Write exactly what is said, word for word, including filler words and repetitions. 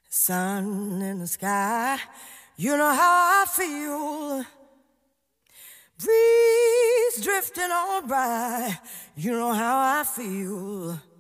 Sun in the sky, you know how I feel. Breeze drifting on by, you know how I feel.